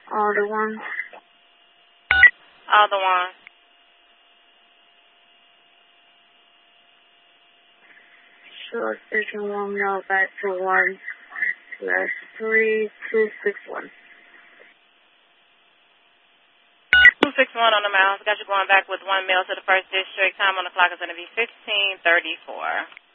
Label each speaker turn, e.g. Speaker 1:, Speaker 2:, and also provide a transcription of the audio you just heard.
Speaker 1: All the ones.
Speaker 2: All the ones.
Speaker 1: Sure, station 1 now back to 1/3261.
Speaker 2: 261 on the mouse. Got you going back with 1 mail to the 1st district. Time on the clock is going to be 15:34.